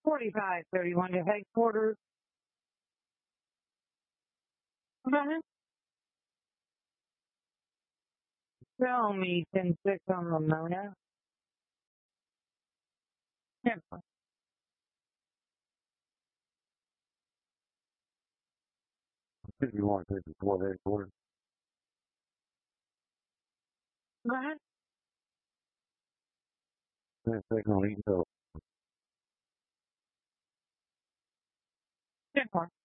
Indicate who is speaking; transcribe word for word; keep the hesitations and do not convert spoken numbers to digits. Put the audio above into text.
Speaker 1: forty-five thirty-one to headquarters. Go ahead. Tell me ten six on Ramona. Yeah.
Speaker 2: If you want to take the four headquarters.
Speaker 1: Go ahead.
Speaker 2: ten six on East Hill.
Speaker 1: ten four.